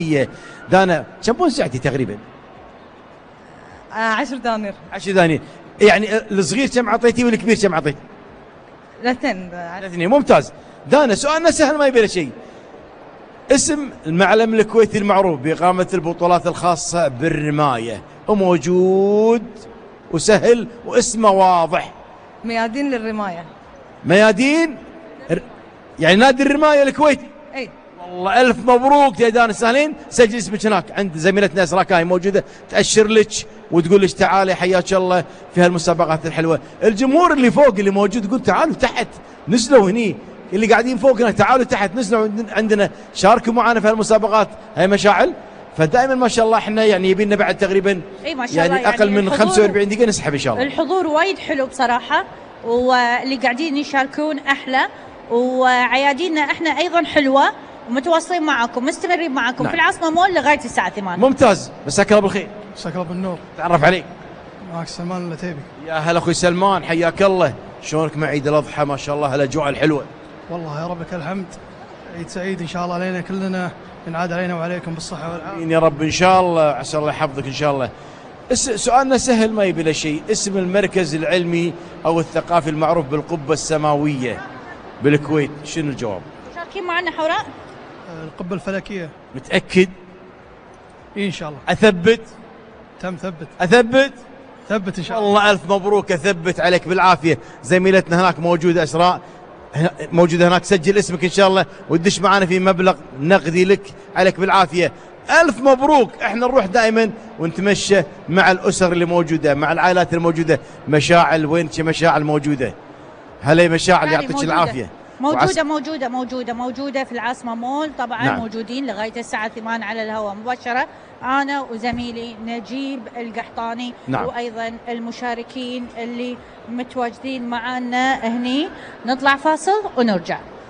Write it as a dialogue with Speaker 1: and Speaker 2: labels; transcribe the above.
Speaker 1: دانا كم بون ساعتي تقريبا؟
Speaker 2: 10 دنانير.
Speaker 1: 10 دنانير. يعني الصغير كم عطيتي والكبير كم عطيت؟
Speaker 2: الاثنين.
Speaker 1: ممتاز. دانا سؤالنا سهل ما يبي له شيء. اسم المعلم الكويتي المعروف بإقامة البطولات الخاصة بالرماية وموجود وسهل واسمه واضح.
Speaker 2: ميادين للرماية.
Speaker 1: ميادين يعني نادي الرماية الكويتي.
Speaker 2: اي
Speaker 1: والله ألف مبروك يا دانا سهلين. سجل اسمك هناك عند زميلتنا إسراء هاي موجودة تأشر لك وتقول لك تعالي حياك الله في هالمسابقات الحلوة. الجمهور اللي فوق اللي موجود يقول تعالوا تحت نزلوا هني، اللي قاعدين فوق هنا تعالوا تحت نزلوا عندنا شاركوا معنا في هالمسابقات هاي مشاعل. فدائما ما شاء الله احنا يعني يبينا بعد تقريبا
Speaker 2: اي ما شاء الله
Speaker 1: يعني اقل من 45 دقيقة نسحب ان شاء الله.
Speaker 2: الحضور وايد حلو بصراحة، واللي قاعدين يشاركون احلى، وعيادينا احنا ايضا حلوة، ومتواصلين معاكم مستمرين معاكم.
Speaker 1: نعم.
Speaker 2: في العاصمة مول لغاية الساعة 8.
Speaker 1: ممتاز. مساك الله بالخير.
Speaker 3: مساك الله بالنور.
Speaker 1: تعرف عليك.
Speaker 3: معك سلمان العتيبي.
Speaker 1: يا هلا اخوي سلمان حياك الله. شلونك مع عيد الاضحى؟ ما شاء الله هالاجواء الحلوة.
Speaker 3: والله يا رب لك الحمد، عيد سعيد ان شاء الله علينا كلنا، ينعاد علينا وعليكم بالصحة والعافية.
Speaker 1: يا رب ان شاء الله، عسى الله يحفظك ان شاء الله. سؤالنا سهل ما يبي له شيء. اسم المركز العلمي او الثقافي المعروف بالقبة السماوية بالكويت شنو الجواب؟
Speaker 2: شاركين معنا حوراء؟
Speaker 3: القبة الفلكية.
Speaker 1: متأكد؟
Speaker 3: ان شاء الله.
Speaker 1: اثبت؟
Speaker 3: تم ثبت.
Speaker 1: اثبت؟
Speaker 3: ثبت ان شاء الله.
Speaker 1: والله الف مبروك، اثبت عليك بالعافية. زميلتنا هناك موجودة اسراء موجودة هناك، سجل اسمك ان شاء الله وتدش معنا في مبلغ نقدي لك عليك بالعافية. ألف مبروك. احنا نروح دائما ونتمشى مع الأسر اللي موجودة، مع العائلات الموجودة. مشاعل وينك مشاعل موجودة؟ هلا مشاعل يعطيك العافية.
Speaker 2: موجودة في العاصمة مول طبعا.
Speaker 1: نعم.
Speaker 2: موجودين لغاية الساعة 8 على الهواء مباشرة، أنا وزميلي نجيب القحطاني.
Speaker 1: نعم.
Speaker 2: وأيضا المشاركين اللي متواجدين معنا هني. نطلع فاصل ونرجع.